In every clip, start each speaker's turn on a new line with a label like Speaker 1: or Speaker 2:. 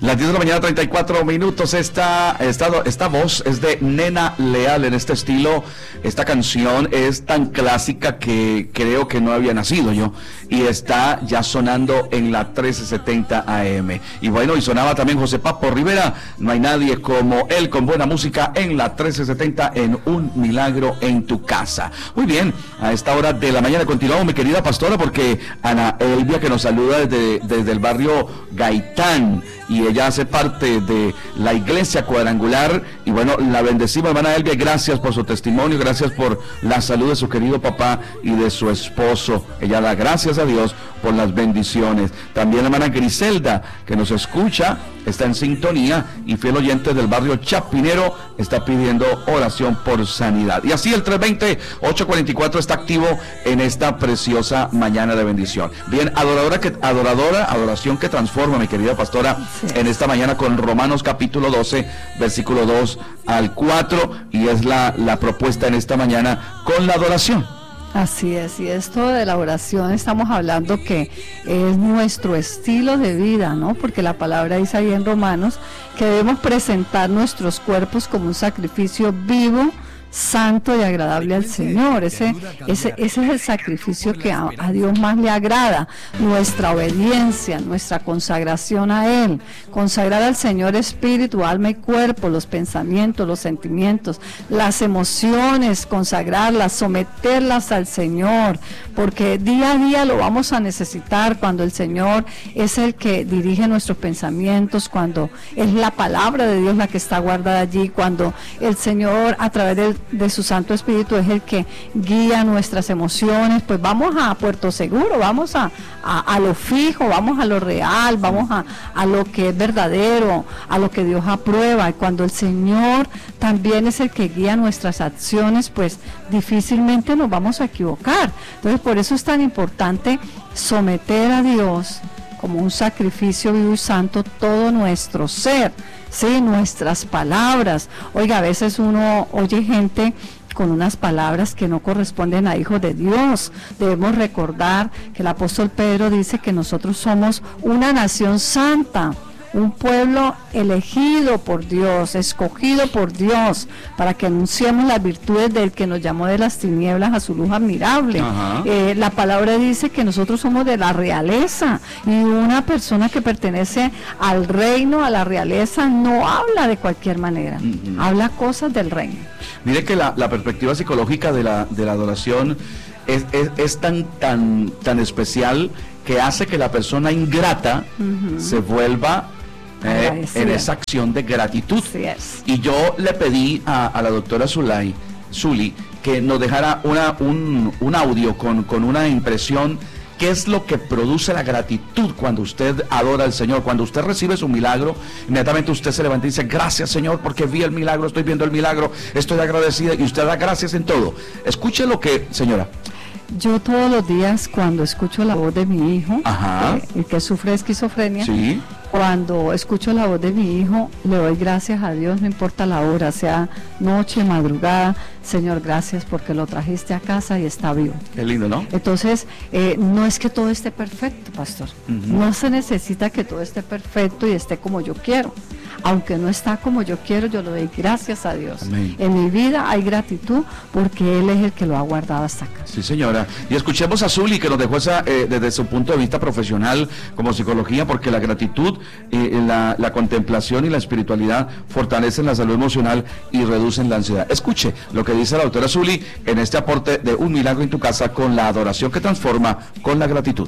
Speaker 1: Las 10 de la mañana, 34 minutos. Esta voz es de Nena Leal en este estilo. Esta canción es tan clásica que creo que no había nacido yo. Y está ya sonando en la 1370 AM. Y bueno, y sonaba también José Papo Rivera. No hay nadie como él con buena música en la 1370 en Un Milagro en tu Casa. Muy bien, a esta hora de la mañana continuamos, mi querida pastora, porque Ana Elvia, que nos saluda desde el barrio Gaitán, y ella hace parte de la iglesia cuadrangular, y bueno, la bendecimos, hermana Elvia, gracias por su testimonio, gracias por la salud de su querido papá y de su esposo. Ella da gracias a Dios por las bendiciones. También la hermana Griselda, que nos escucha, está en sintonía y fiel oyente del barrio Chapinero, está pidiendo oración por sanidad. Y así el 320-844 está activo en esta preciosa mañana de bendición. Bien, adoración que transforma, mi querida pastora, sí, en esta mañana con Romanos capítulo 12, versículo 2 al 4, y es la propuesta en esta mañana con la adoración.
Speaker 2: Así es, y esto de la oración estamos hablando que es nuestro estilo de vida, ¿no? Porque la palabra dice ahí en Romanos que debemos presentar nuestros cuerpos como un sacrificio vivo, santo y agradable al Señor. Ese es el sacrificio que a Dios más le agrada, nuestra obediencia, nuestra consagración a Él, consagrar al Señor espíritu, alma y cuerpo, los pensamientos, los sentimientos, las emociones, consagrarlas, someterlas al Señor, porque día a día lo vamos a necesitar cuando el Señor es el que dirige nuestros pensamientos, cuando es la palabra de Dios la que está guardada allí, cuando el Señor a través de su Santo Espíritu es el que guía nuestras emociones. Pues vamos a Puerto Seguro, vamos a lo fijo, vamos a lo real, vamos a lo que es verdadero, a lo que Dios aprueba. Y cuando el Señor también es el que guía nuestras acciones, pues difícilmente nos vamos a equivocar. Entonces, por eso es tan importante someter a Dios como un sacrificio vivo y santo todo nuestro ser, sí, nuestras palabras. Oiga, a veces uno oye gente con unas palabras que no corresponden a hijos de Dios. Debemos recordar que el apóstol Pedro dice que nosotros somos una nación santa, un pueblo elegido por Dios, escogido por Dios, para que anunciemos las virtudes del que nos llamó de las tinieblas a su luz admirable. La palabra dice que nosotros somos de la realeza, y una persona que pertenece al reino, a la realeza, no habla de cualquier manera, habla cosas del reino.
Speaker 1: Mire que la perspectiva psicológica de la adoración es tan especial, que hace que la persona ingrata se vuelva en esa acción de gratitud. Y yo le pedí a la doctora Zuli que nos dejara un audio con una impresión. ¿Qué es lo que produce la gratitud cuando usted adora al Señor? Cuando usted recibe su milagro, inmediatamente usted se levanta y dice: gracias, Señor, porque vi el milagro, estoy viendo el milagro, estoy agradecida, y usted da gracias en todo. Escuche lo que, señora.
Speaker 2: Yo todos los días, cuando escucho la voz de mi hijo, el que sufre de esquizofrenia, sí, cuando escucho la voz de mi hijo, le doy gracias a Dios, no importa la hora, sea noche, madrugada. Señor, gracias porque lo trajiste a casa y está vivo.
Speaker 1: Qué lindo, ¿no?
Speaker 2: Entonces, no es que todo esté perfecto, pastor. No se necesita que todo esté perfecto y esté como yo quiero. Aunque no está como yo quiero, yo le doy gracias a Dios. Amén. En mi vida hay gratitud porque Él es el que lo ha guardado hasta acá.
Speaker 1: Sí, señora. Y escuchemos a Zuli, que nos dejó desde su punto de vista profesional como psicología, porque la gratitud, la contemplación y la espiritualidad fortalecen la salud emocional y reducen la ansiedad. Escuche lo que dice la doctora Zuli en este aporte de Un Milagro en tu Casa, con la adoración que transforma, con la gratitud.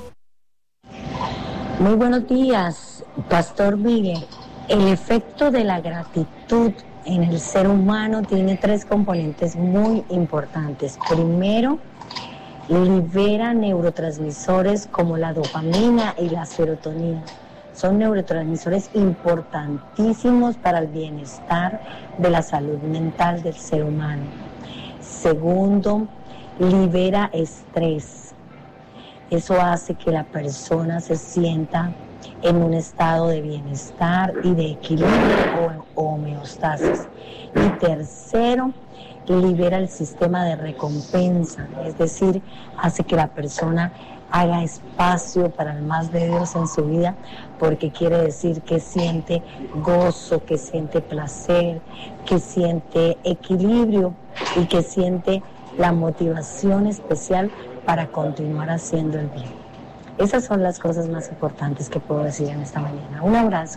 Speaker 3: Muy buenos días, Pastor Miguel. El efecto de la gratitud en el ser humano tiene 3 componentes muy importantes. Primero, libera neurotransmisores como la dopamina y la serotonina. Son neurotransmisores importantísimos para el bienestar de la salud mental del ser humano. Segundo, libera estrés. Eso hace que la persona se sienta en un estado de bienestar y de equilibrio o homeostasis. Y tercero, libera el sistema de recompensa, es decir, hace que la persona haga espacio para el más de Dios en su vida, porque quiere decir que siente gozo, que siente placer, que siente equilibrio y que siente la motivación especial para continuar haciendo el bien. Esas son las cosas más importantes que puedo decir en esta mañana. Un abrazo.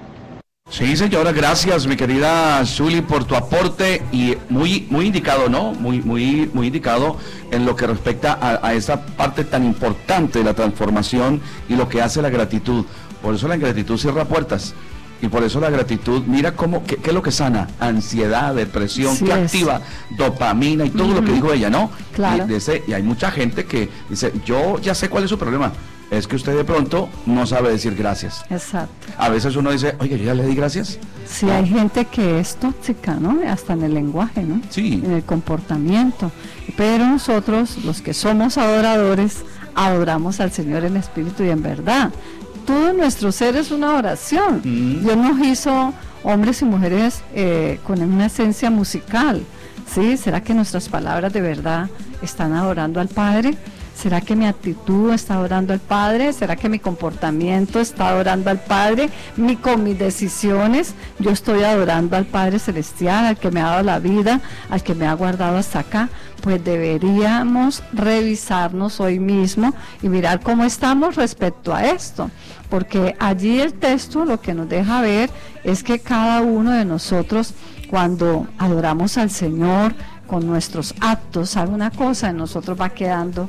Speaker 1: Sí, señora, gracias, mi querida Zuli, por tu aporte, y muy indicado, ¿no? Muy indicado en lo que respecta a esa parte tan importante de la transformación y lo que hace la gratitud. Por eso la gratitud cierra puertas. Y por eso la gratitud, mira qué es lo que sana: ansiedad, depresión,
Speaker 2: sí,
Speaker 1: que activa dopamina y todo lo que dijo ella, ¿no?
Speaker 2: Claro.
Speaker 1: Y hay mucha gente que dice, yo ya sé cuál es su problema. Es que usted de pronto no sabe decir gracias.
Speaker 2: Exacto.
Speaker 1: A veces uno dice, oye, yo ya le di gracias.
Speaker 2: Sí, hay gente que es tóxica, ¿no? Hasta en el lenguaje, ¿no?
Speaker 1: Sí.
Speaker 2: En el comportamiento. Pero nosotros, los que somos adoradores, adoramos al Señor en espíritu y en verdad. Todo nuestro ser es una oración. Dios nos hizo hombres y mujeres con una esencia musical, ¿sí? ¿Será que nuestras palabras de verdad están adorando al Padre? ¿Será que mi actitud está adorando al Padre? ¿Será que mi comportamiento está adorando al Padre? Con mis decisiones yo estoy adorando al Padre Celestial, al que me ha dado la vida, al que me ha guardado hasta acá. Pues deberíamos revisarnos hoy mismo y mirar cómo estamos respecto a esto, porque allí el texto lo que nos deja ver es que cada uno de nosotros, cuando adoramos al Señor con nuestros actos, sabe una cosa, en nosotros va quedando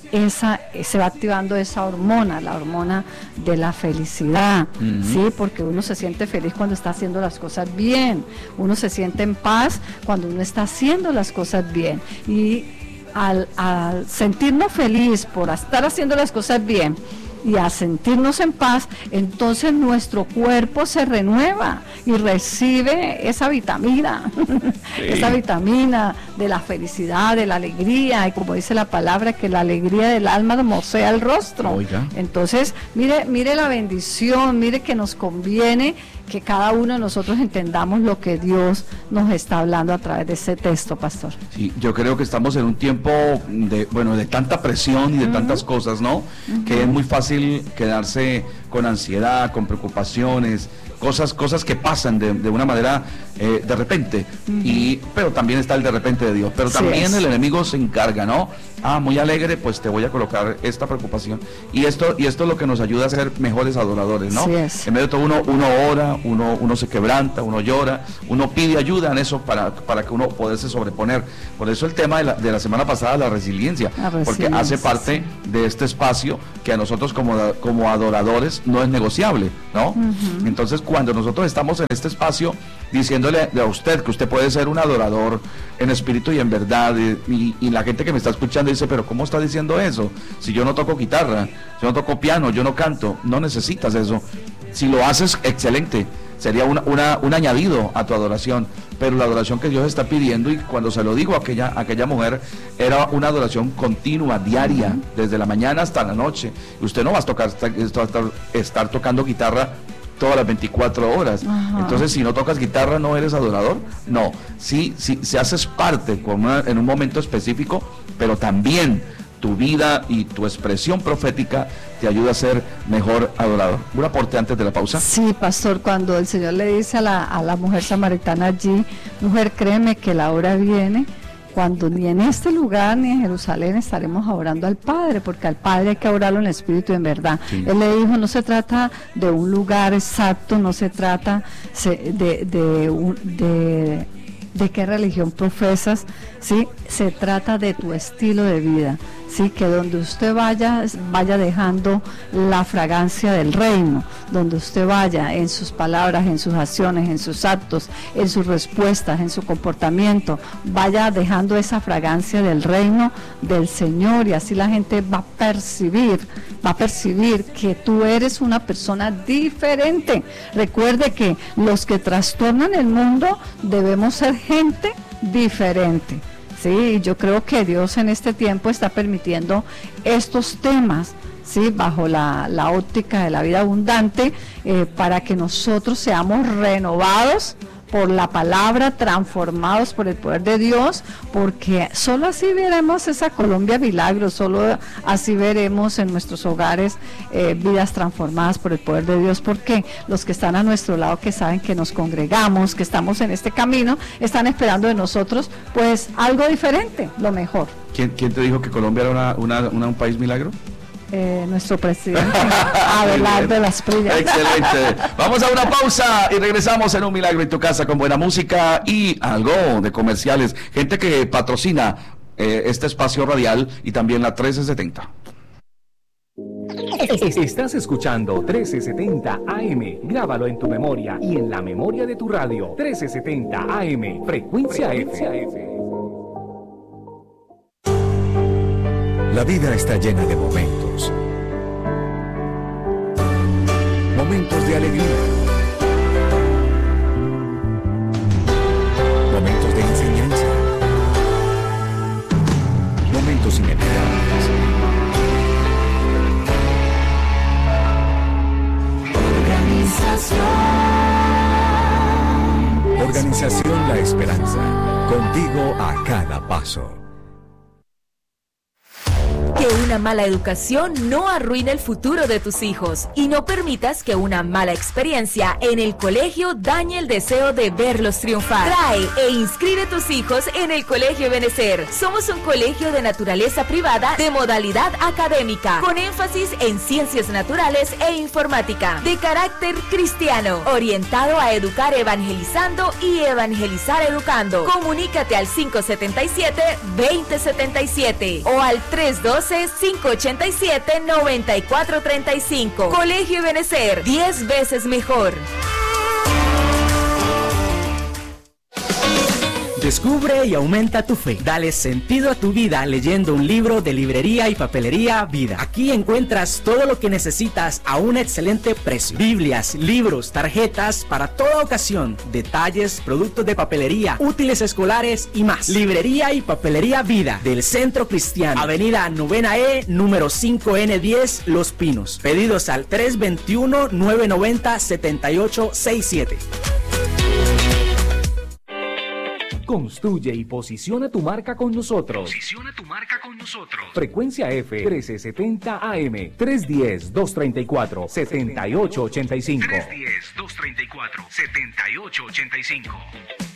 Speaker 2: se va activando esa hormona, la hormona de la felicidad, ¿sí? Porque uno se siente feliz cuando está haciendo las cosas bien, uno se siente en paz cuando uno está haciendo las cosas bien, y al sentirnos feliz por estar haciendo las cosas bien y a sentirnos en paz, entonces nuestro cuerpo se renueva y recibe esa vitamina, sí. Esa vitamina de la felicidad, de la alegría, y como dice la palabra, que la alegría del alma hermosea el rostro. Oiga. Entonces, mire la bendición, mire que nos conviene que cada uno de nosotros entendamos lo que Dios nos está hablando a través de ese texto, pastor. Sí,
Speaker 1: yo creo que estamos en un tiempo de tanta presión y de tantas cosas, ¿no? Que es muy fácil quedarse con ansiedad, con preocupaciones, cosas que pasan de una manera de repente, pero también está el de repente de Dios, pero también el enemigo se encarga, ¿no? Muy alegre, pues te voy a colocar esta preocupación, y esto es lo que nos ayuda a ser mejores adoradores, ¿no? En medio de todo uno ora, uno se quebranta, uno llora, uno pide ayuda en eso para que uno poderse sobreponer. Por eso el tema de la semana pasada, la resiliencia, porque hace parte de este espacio que a nosotros como adoradores no es negociable, ¿no? Entonces, cuando nosotros estamos en este espacio diciéndole a usted que usted puede ser un adorador en espíritu y en verdad, y la gente que me está escuchando dice, pero ¿cómo está diciendo eso? Si yo no toco guitarra, yo no toco piano, yo no canto. No necesitas eso. Si lo haces, excelente, sería un añadido a tu adoración, pero la adoración que Dios está pidiendo, y cuando se lo digo a aquella mujer, era una adoración continua, diaria, desde la mañana hasta la noche. Usted no va a estar tocando guitarra todas las 24 horas. Entonces, si no tocas guitarra, ¿no eres adorador? No, sí haces parte en un momento específico, pero también tu vida y tu expresión profética te ayuda a ser mejor adorador. Un aporte antes de la pausa.
Speaker 2: Sí, pastor, cuando el Señor le dice a la mujer samaritana allí, mujer, créeme que la hora viene cuando ni en este lugar ni en Jerusalén estaremos adorando al Padre, porque al Padre hay que adorarlo en espíritu y en verdad. Sí. Él le dijo, no se trata de un lugar exacto, no se trata de qué religión profesas, ¿sí? Se trata de tu estilo de vida, ¿sí? Que donde usted vaya dejando la fragancia del reino, donde usted vaya en sus palabras, en sus acciones, en sus actos, en sus respuestas, en su comportamiento, vaya dejando esa fragancia del reino del Señor, y así la gente va a percibir que tú eres una persona diferente. Recuerde que los que trastornan el mundo debemos ser gente diferente. Sí, yo creo que Dios en este tiempo está permitiendo estos temas, sí, bajo la óptica de la vida abundante, para que nosotros seamos renovados por la palabra, transformados por el poder de Dios, porque solo así veremos esa Colombia milagro, solo así veremos en nuestros hogares vidas transformadas por el poder de Dios, porque los que están a nuestro lado, que saben que nos congregamos, que estamos en este camino, están esperando de nosotros pues algo diferente, lo mejor.
Speaker 1: ¿Quién te dijo que Colombia era un país milagro?
Speaker 2: Nuestro presidente Abelardo Lasprilla.
Speaker 1: Excelente. Vamos a una pausa y regresamos en Un Milagro en tu Casa con buena música y algo de comerciales. Gente que patrocina este espacio radial y también la 1370.
Speaker 4: Estás escuchando 1370 AM. Grábalo en tu memoria y en la memoria de tu radio. 1370 AM. Frecuencia F.
Speaker 5: La vida está llena de momentos. Momentos de alegría. Momentos de enseñanza. Momentos inesperados. Organización La Esperanza. Contigo a cada paso.
Speaker 6: Que una mala educación no arruine el futuro de tus hijos y no permitas que una mala experiencia en el colegio dañe el deseo de verlos triunfar. Trae e inscribe tus hijos en el Colegio Ebenecer. Somos un colegio de naturaleza privada de modalidad académica, con énfasis en ciencias naturales e informática, de carácter cristiano, orientado a educar evangelizando y evangelizar educando. Comunícate al 577-2077 o al 312-587-9435. Colegio Ebenecer, 10 veces mejor.
Speaker 7: Descubre y aumenta tu fe. Dale sentido a tu vida leyendo un libro de Librería y Papelería Vida. Aquí encuentras todo lo que necesitas a un excelente precio. Biblias, libros, tarjetas para toda ocasión, detalles, productos de papelería, útiles escolares y más. Librería y Papelería Vida del Centro Cristiano. Avenida 9E, número 5N10, Los Pinos. Pedidos al 321-990-7867.
Speaker 4: Construye y posiciona tu marca con nosotros. Frecuencia F 1370 AM 310-234-7885.